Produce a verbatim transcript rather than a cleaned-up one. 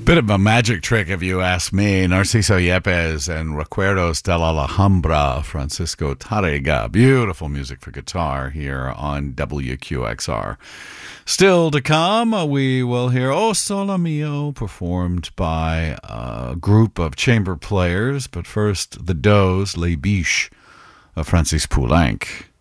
Bit of a magic trick, if you ask me. Narciso Yepes and Recuerdos de la Alhambra, Francisco Tarrega. Beautiful music for guitar here on W Q X R. Still to come, we will hear O Sole Mio performed by a group of chamber players. But first, the Does, Les Biches of Francis Poulenc.